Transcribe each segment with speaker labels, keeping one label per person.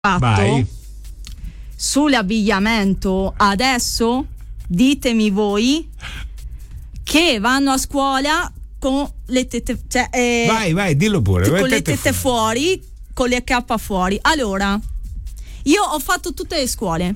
Speaker 1: Vai. Sull'abbigliamento adesso ditemi voi che vanno a scuola con le tette, cioè,
Speaker 2: vai, dillo pure.
Speaker 1: con le tette fuori, con le K fuori. Allora, io ho fatto tutte le scuole.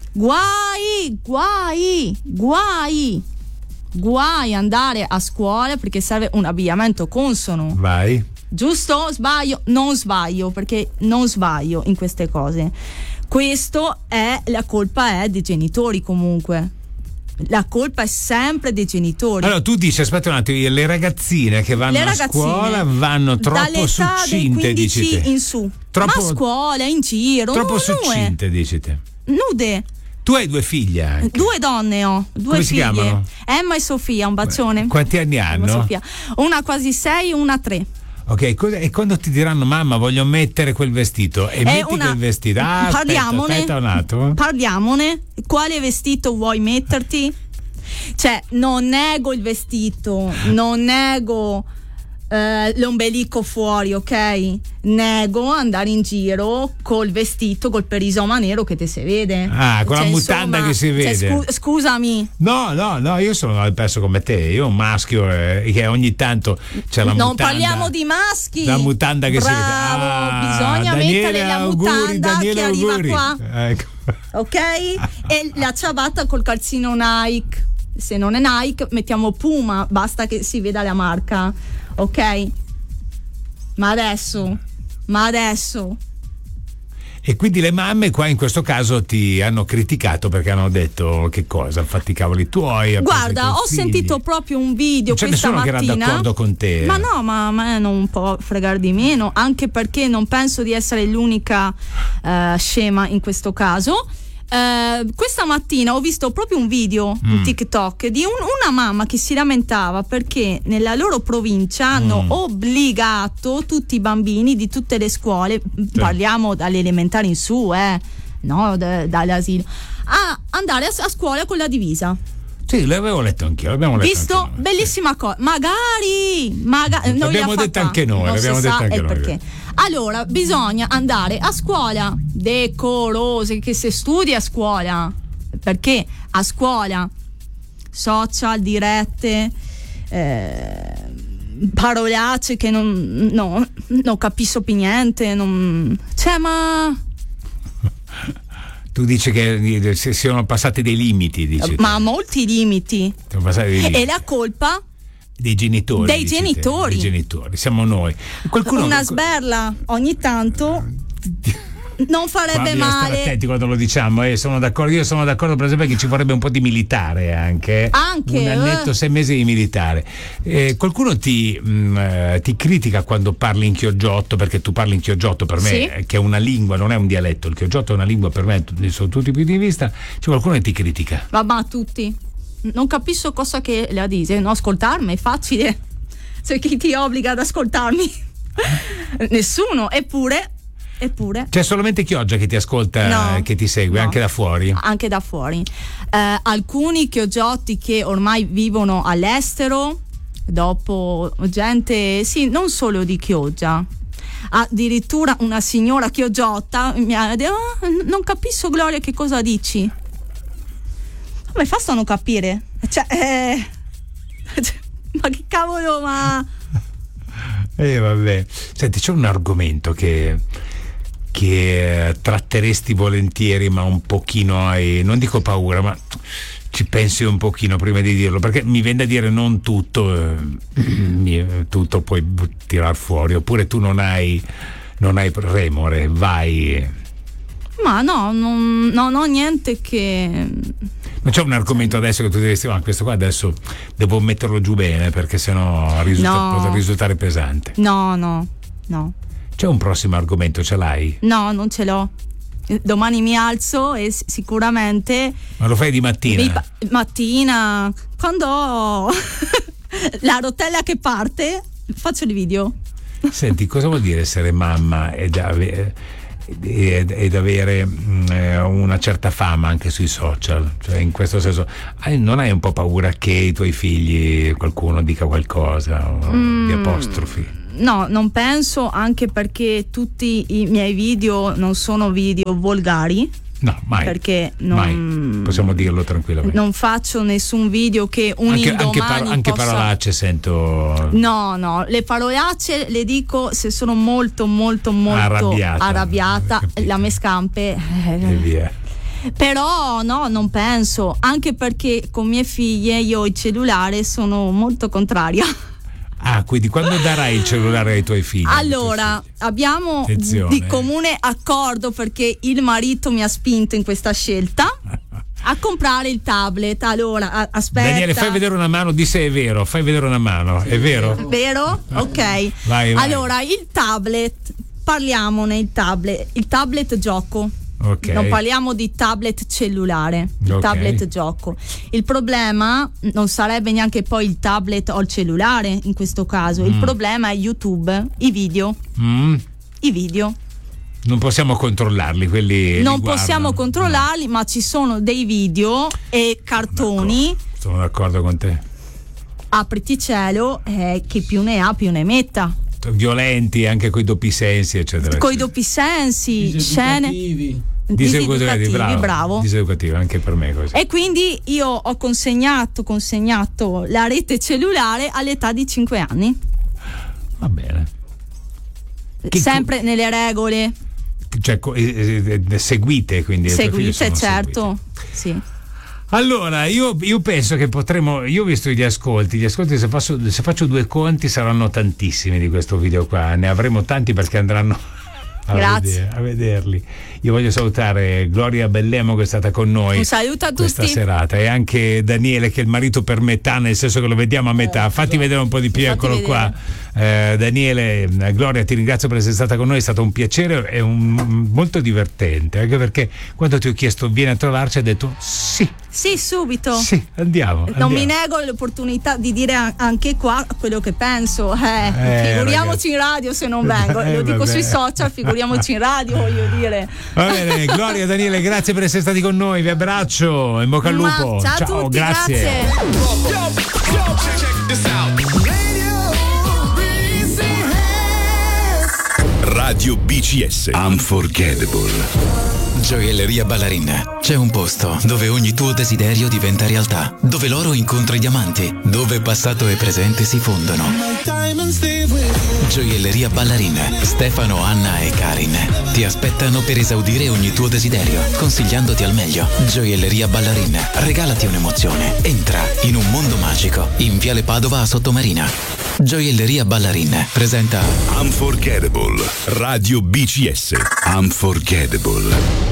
Speaker 1: Guai andare a scuola perché serve un abbigliamento consono.
Speaker 2: Vai.
Speaker 1: Giusto? Sbaglio? Non sbaglio, perché non sbaglio in queste cose. La colpa è dei genitori comunque. La colpa è sempre dei genitori.
Speaker 2: Allora tu dici, aspetta un attimo, le ragazzine che vanno a scuola vanno troppo succinte, dici te.
Speaker 1: In su.
Speaker 2: Troppo,
Speaker 1: ma a scuola, in giro.
Speaker 2: Troppo succinte, dici te.
Speaker 1: Nude.
Speaker 2: Tu hai 2 figlie anche.
Speaker 1: 2 donne ho, 2
Speaker 2: Come
Speaker 1: figlie.
Speaker 2: Si chiamano?
Speaker 1: Emma e Sofia, un bacione.
Speaker 2: Quanti anni hanno?
Speaker 1: Sofia. Una quasi 6, una 3.
Speaker 2: Ok, e quando ti diranno mamma voglio mettere quel vestito e metti quel vestito, aspetta un attimo.
Speaker 1: Parliamone, quale vestito vuoi metterti? Cioè, non nego il vestito, non nego l'ombelico fuori, ok? Nego andare in giro col vestito, col perisoma nero che te si vede.
Speaker 2: Con la mutanda che si vede.
Speaker 1: Scusami.
Speaker 2: No, io sono perso come te, io un maschio che ogni tanto c'è la mutanda.
Speaker 1: Non parliamo di maschi.
Speaker 2: La mutanda che
Speaker 1: Bravo,
Speaker 2: si vede.
Speaker 1: Bisogna
Speaker 2: Daniele,
Speaker 1: mettere la mutanda
Speaker 2: Daniele,
Speaker 1: che arriva qua.
Speaker 2: Ecco.
Speaker 1: Ok? E la ciabatta col calzino Nike. Se non è Nike mettiamo Puma, basta che si veda la marca, ok? Ma adesso
Speaker 2: e quindi le mamme qua in questo caso ti hanno criticato perché hanno detto che cosa? Fatti i cavoli tuoi.
Speaker 1: Guarda, ho sentito proprio un video questa mattina.
Speaker 2: Che era d'accordo con te.
Speaker 1: Ma no, ma a me non può fregare di meno, anche perché non penso di essere l'unica scema in questo caso. Questa mattina ho visto proprio un video in TikTok di una mamma che si lamentava perché nella loro provincia hanno obbligato tutti i bambini di tutte le scuole, parliamo dalle elementari in su, no, dall'asilo, a andare a scuola con la divisa.
Speaker 2: Sì, l'avevo letto anch'io, l'abbiamo letto.
Speaker 1: Visto? Bellissima cosa. Magari
Speaker 2: l'abbiamo detto anche noi,
Speaker 1: perché. Allora, bisogna andare a scuola decorose, che se studi a scuola, perché a scuola social, dirette, parolacce che non capisco più niente, ma
Speaker 2: tu dici che siano passati dei limiti, dici.
Speaker 1: Ma molti limiti.
Speaker 2: Sono passati dei limiti.
Speaker 1: E la colpa
Speaker 2: dei genitori.
Speaker 1: Dei genitori,
Speaker 2: siamo noi.
Speaker 1: Una sberla ogni tanto non farebbe male.
Speaker 2: Stare attenti quando lo diciamo, sono d'accordo. Io sono d'accordo, per esempio, che ci vorrebbe un po' di militare anche un annetto, 6 mesi di militare. Qualcuno ti critica quando parli in chioggiotto, perché tu parli in chioggiotto, per me, sì, che è una lingua, non è un dialetto. Il chioggiotto è una lingua per me sotto tutti i punti di vista. C'è qualcuno che ti critica.
Speaker 1: Vabbè, tutti. Non capisco cosa che le dice. No, ascoltarmi è facile. Cioè, chi ti obbliga ad ascoltarmi? Nessuno. Eppure
Speaker 2: c'è solamente Chioggia che ti ascolta, che ti segue, anche da fuori.
Speaker 1: Anche da fuori. Alcuni chioggiotti che ormai vivono all'estero, dopo gente, sì, non solo di Chioggia. Addirittura una signora chioggiotta mi ha detto: non capisco, Gloria, che cosa dici. Come fa a non capire? Ma che cavolo, ma
Speaker 2: vabbè. Senti, c'è un argomento che tratteresti volentieri, ma un pochino non dico paura, ma ci pensi un pochino prima di dirlo, perché mi viene da dire non tutto tutto puoi tirar fuori, oppure tu non hai remore, vai.
Speaker 1: Ma no, non ho niente che.
Speaker 2: Non c'è un argomento adesso che tu diresti: ma questo qua adesso devo metterlo giù bene, perché sennò può risultare pesante. No. C'è un prossimo argomento, ce l'hai?
Speaker 1: No, non ce l'ho. Domani mi alzo e sicuramente.
Speaker 2: Ma lo fai di mattina?
Speaker 1: Mattina, quando ho la rotella che parte, faccio il video.
Speaker 2: Senti, cosa vuol dire essere mamma ed avere una certa fama anche sui social, cioè in questo senso non hai un po' paura che i tuoi figli qualcuno dica qualcosa di apostrofi?
Speaker 1: No, non penso, anche perché tutti i miei video non sono video volgari.
Speaker 2: No, mai.
Speaker 1: Perché
Speaker 2: mai. Possiamo dirlo tranquillamente.
Speaker 1: Non faccio nessun video che un indomani
Speaker 2: anche parolacce sento.
Speaker 1: No, le parolacce le dico se sono molto arrabbiata, la me scampe
Speaker 2: e via.
Speaker 1: Però no, non penso, anche perché con mie figlie io il cellulare sono molto contraria.
Speaker 2: Quindi quando darai il cellulare ai tuoi figli?
Speaker 1: Allora, abbiamo di comune accordo, perché il marito mi ha spinto in questa scelta a comprare il tablet. Allora, aspetta.
Speaker 2: Daniele, fai vedere una mano, di se è vero, fai vedere una mano, è vero?
Speaker 1: È vero? Ok.
Speaker 2: Vai.
Speaker 1: Allora, il tablet, parliamone, il tablet gioco.
Speaker 2: Okay.
Speaker 1: Non parliamo di tablet cellulare, il tablet gioco. Il problema non sarebbe neanche poi il tablet o il cellulare in questo caso. Il problema è YouTube, i video. I video.
Speaker 2: Non possiamo controllarli, quelli.
Speaker 1: Non possiamo controllarli, ma ci sono dei video e cartoni.
Speaker 2: Sono d'accordo con te.
Speaker 1: Apriti cielo, che più ne ha più ne metta.
Speaker 2: Violenti, anche coi doppi sensi, eccetera.
Speaker 1: Coi doppi sensi, scene diseducativi, bravo.
Speaker 2: Diseducativi, anche per me così.
Speaker 1: E quindi io ho consegnato la rete cellulare all'età di 5 anni.
Speaker 2: Va bene.
Speaker 1: Sempre nelle regole.
Speaker 2: Cioè, seguite, quindi.
Speaker 1: Seguite, certo. Sì.
Speaker 2: Allora, io penso che potremo. Io ho visto gli ascolti, se faccio due conti saranno tantissimi di questo video qua, ne avremo tanti perché andranno a vederli. Io voglio salutare Gloria Bellemo che è stata con noi.
Speaker 1: Un saluto a tutti
Speaker 2: questa serata, e anche Daniele, che è il marito per metà, nel senso che lo vediamo a metà. Fatti vedere un po' di più, eccolo qua. Daniele, Gloria, ti ringrazio per essere stata con noi, è stato un piacere e molto divertente, anche perché quando ti ho chiesto vieni a trovarci hai detto sì,
Speaker 1: subito.
Speaker 2: Sì, andiamo.
Speaker 1: Non mi nego l'opportunità di dire anche qua quello che penso. Figuriamoci ragazzi. In radio se non vengo, lo dico sui social, figuriamoci in radio, voglio dire.
Speaker 2: Va bene, Gloria, Daniele, grazie per essere stati con noi, vi abbraccio, in bocca al lupo.
Speaker 1: Ciao a tutti,
Speaker 2: grazie.
Speaker 3: Radio BCS Unforgettable.
Speaker 4: Gioielleria Ballerin. C'è un posto dove ogni tuo desiderio diventa realtà, dove l'oro incontra i diamanti, dove passato e presente si fondono. Gioielleria Ballerin. Stefano, Anna e Karin ti aspettano per esaudire ogni tuo desiderio, consigliandoti al meglio. Gioielleria Ballerin. Regalati un'emozione. Entra in un mondo magico in Viale Padova a Sottomarina. Gioielleria Ballerin presenta
Speaker 3: Unforgettable. Radio BCS Unforgettable.